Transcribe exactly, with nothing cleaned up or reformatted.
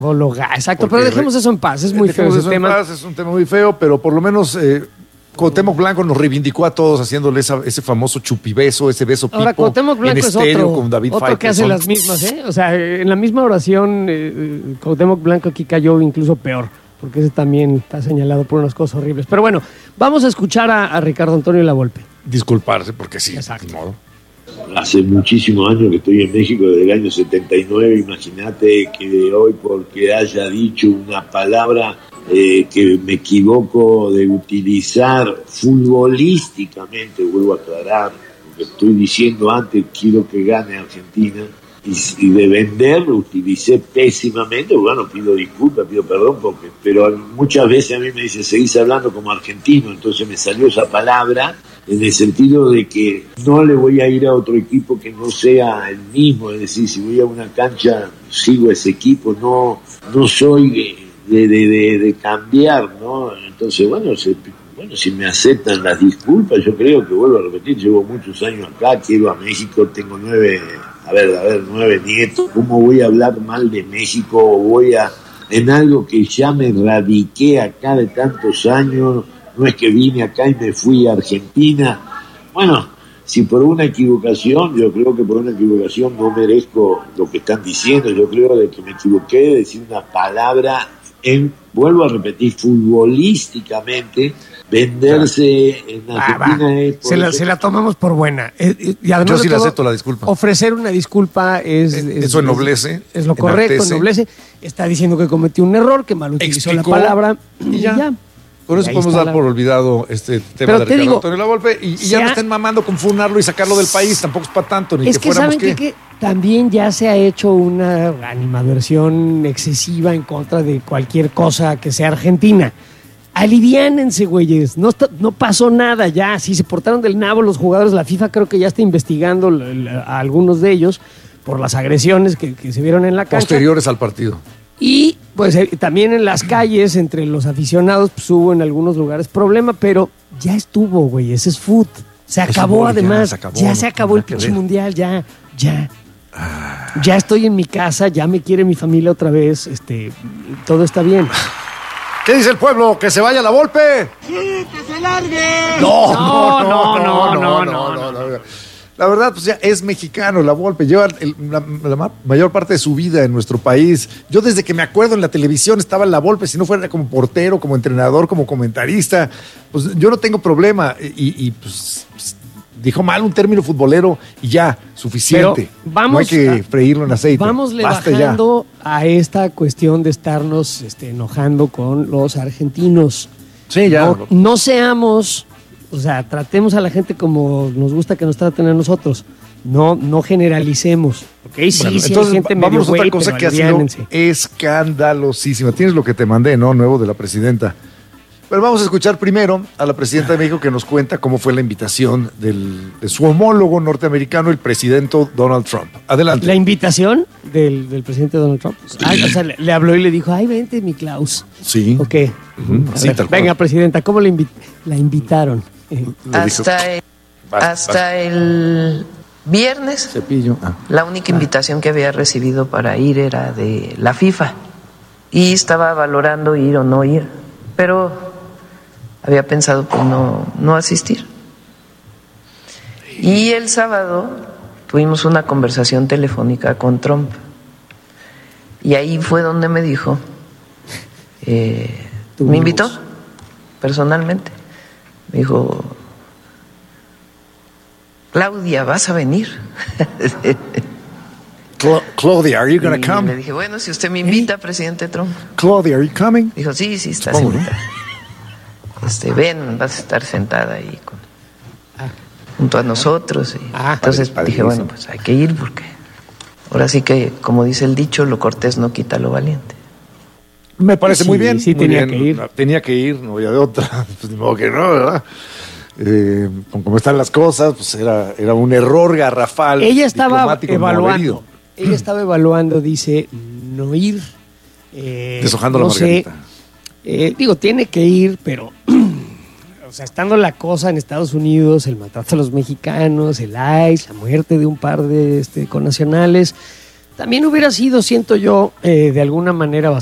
Exacto, porque pero dejemos eso en paz, es muy feo ese eso tema. En paz, es un tema muy feo, pero por lo menos eh, Cuauhtémoc Blanco nos reivindicó a todos haciéndole esa, ese famoso chupibeso, ese beso pipo. Ahora, Cuauhtémoc Blanco en es estéreo otro, con David otro que hace las mismas, ¿eh? O sea, en la misma oración, eh, Cuauhtémoc Blanco aquí cayó incluso peor, porque ese también está señalado por unas cosas horribles. Pero bueno, vamos a escuchar a, a Ricardo Antonio Lavolpe. Disculparse, porque sí, exacto. De modo. Hace muchísimos años que estoy en México, desde el año setenta y nueve, imagínate que de hoy porque haya dicho una palabra eh, que me equivoco de utilizar futbolísticamente, vuelvo a aclarar, porque estoy diciendo antes, quiero que gane Argentina, y, y de vender lo utilicé pésimamente, bueno, pido disculpas, pido perdón, porque pero muchas veces a mí me dicen, seguís hablando como argentino, entonces me salió esa palabra, en el sentido de que no le voy a ir a otro equipo que no sea el mismo, es decir, si voy a una cancha, sigo a ese equipo, no no soy de, de, de, de cambiar, ¿no? Entonces, bueno, se, bueno, si me aceptan las disculpas, yo creo que, vuelvo a repetir, llevo muchos años acá, quiero a México, tengo nueve, a ver, a ver, nueve nietos, ¿cómo voy a hablar mal de México o voy a, en algo que ya me radiqué acá de tantos años? No es que vine acá y me fui a Argentina. Bueno, si por una equivocación, yo creo que por una equivocación no merezco lo que están diciendo. Yo creo de que me equivoqué de decir una palabra, en, vuelvo a repetir, futbolísticamente, venderse en Argentina. Ah, es se, la, se la tomamos por buena. Eh, y yo sí le acepto la disculpa. Ofrecer una disculpa es... es es eso ennoblece. Es, es lo correcto, enaltece. ennoblece. Está diciendo que cometió un error, que mal utilizó Explicó, la palabra y ya. ya. Por eso podemos dar la... por olvidado este tema Pero de te Ricardo digo, Antonio Lavolpe y, y ya ha... no estén mamando con funarlo y sacarlo del país, tampoco es para tanto, ni es que, que fuéramos saben que, que también ya se ha hecho una animadversión excesiva en contra de cualquier cosa que sea argentina. Aliviánense, güeyes, no, está, no pasó nada ya, si se portaron del nabo los jugadores, la FIFA creo que ya está investigando a algunos de ellos por las agresiones que, que se vieron en la cancha. Posteriores al partido. Y pues eh, también en las calles, entre los aficionados, pues hubo en algunos lugares problema, pero ya estuvo, güey, ese es fútbol. Se acabó fútbol, además, ya se acabó, ya no, se acabó el pinche mundial, ya, ya. Ah. Ya estoy en mi casa, ya me quiere mi familia otra vez, este, todo está bien. ¿Qué dice el pueblo? ¿Que se vaya Lavolpe? ¡Sí, que se largue! No, no, no, no, no, no, no, no, no, no. La verdad, pues ya es mexicano Lavolpe, lleva el, la, la mayor parte de su vida en nuestro país. Yo desde que me acuerdo en la televisión estaba Lavolpe, si no fuera como portero, como entrenador, como comentarista, pues yo no tengo problema. Y, y pues, pues dijo mal un término futbolero y ya, suficiente. Pero vamos, no hay que a, freírlo en aceite. Vámosle bajando ya. a esta cuestión de estarnos este, enojando con los argentinos. Sí, ya. No, no seamos... O sea, tratemos a la gente como nos gusta que nos traten a nosotros. No, no generalicemos. Okay, sí, bueno, sí, entonces, hay gente vamos a otra güey, cosa que ha sido escandalosísima. Tienes lo que te mandé, ¿no? Nuevo de la presidenta. Pero vamos a escuchar primero a la presidenta de México que nos cuenta cómo fue la invitación del, de su homólogo norteamericano, el presidente Donald Trump. Adelante. ¿La invitación del, del presidente Donald Trump? Ay, o sea, le, le habló y le dijo, ay, vente, mi Klaus. Sí. Ok. Uh-huh. Sí, ver, venga, presidenta, ¿cómo la, invi- la invitaron? Hasta, el, hasta el viernes, Cepillo. Ah. la única invitación que había recibido para ir era de la FIFA y estaba valorando ir o no ir, pero había pensado pues no, no asistir. Y el sábado tuvimos una conversación telefónica con Trump y ahí fue donde me dijo, eh, me invitó personalmente. Me dijo, Claudia, ¿vas a venir? Cla- Claudia, are you going to come? Le dije, bueno, si usted me invita, presidente Trump. Claudia, are you coming? Dijo, sí, sí, estás Supongo, invitada. ¿no? Este, ven, vas a estar sentada ahí con, ah. junto a nosotros. Y ah, entonces padre, dije, bueno, pues hay que ir porque ahora sí que, como dice el dicho, lo cortés no quita lo valiente. Me parece sí, muy bien. Sí, muy tenía bien. que ir. Tenía que ir, no había de otra. Pues ni modo que no, ¿verdad? Eh, con cómo están las cosas, pues era, era un error garrafal. Ella estaba evaluando. Ella estaba evaluando, dice, no ir. Eh, Deshojando no la margarita. Sé, eh, digo, tiene que ir, pero... O sea, estando la cosa en Estados Unidos, el maltrato a los mexicanos, el I C E, la muerte de un par de este, connacionales... también hubiera sido, siento yo, eh, de alguna manera